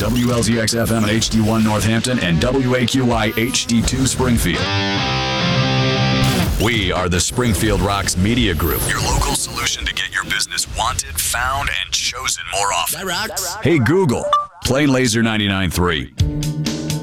WLZX FM at HD1 Northampton and WAQY HD2 Springfield. We are the Springfield Rocks Media Group, your local solution to get your business wanted, found, and chosen more often. That rocks. Hey Google, play Laser 99.3.